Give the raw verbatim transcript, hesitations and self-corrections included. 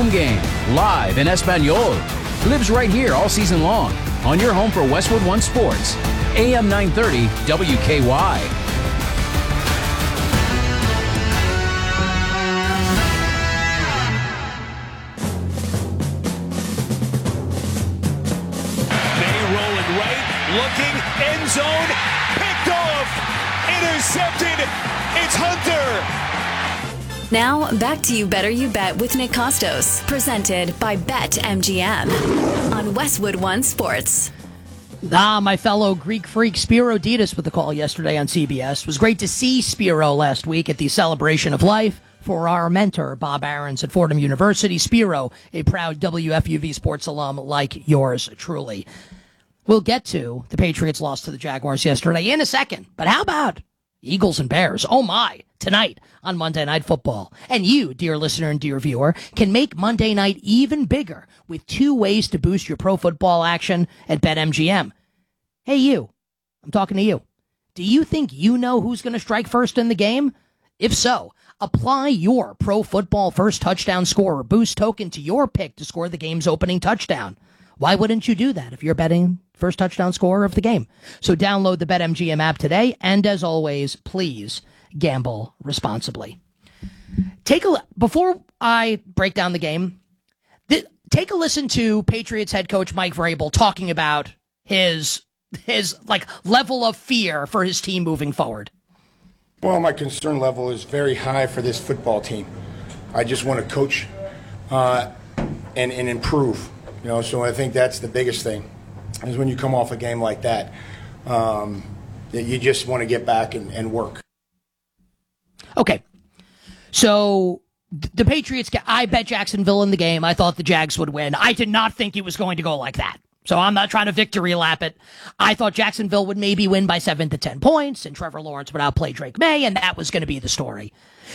Home game, live in Espanol. Lives right here all season long on your home for Westwood One Sports. A M nine thirty W K Y. Looking, end zone, picked off, intercepted, it's Hunter. Now, back to You Better You Bet with Nick Costos, presented by BetMGM on Westwood One Sports. Ah, my fellow Greek freak Spiro Ditas with the call yesterday on C B S. It was great to see Spiro last week at the Celebration of Life for our mentor, Bob Aarons at Fordham University. Spiro, a proud W F U V sports alum like yours truly. We'll get to the Patriots lost to the Jaguars yesterday in a second. But how about Eagles and Bears? Oh, my. Tonight on Monday Night Football. And you, dear listener and dear viewer, can make Monday night even bigger with two ways to boost your pro football action at BetMGM. Hey, you. I'm talking to you. Do you think you know who's going to strike first in the game? If so, apply your pro football first touchdown scorer boost token to your pick to score the game's opening touchdown. Why wouldn't you do that if you're betting first touchdown scorer of the game? So download the BetMGM app today, and as always, please gamble responsibly. Take a before I break down the game. Th- take a listen to Patriots head coach Mike Vrabel talking about his his like level of fear for his team moving forward. Well, my concern level is very high for this football team. I just want to coach uh, and and improve. You know, so I think that's the biggest thing, is when you come off a game like that, um, that you just want to get back and, and work. Okay. So the Patriots, I bet Jacksonville in the game. I thought the Jags would win. I did not think it was going to go like that. So I'm not trying to victory lap it. I thought Jacksonville would maybe win by seven to ten points, and Trevor Lawrence would outplay Drake May, and that was going to be the story.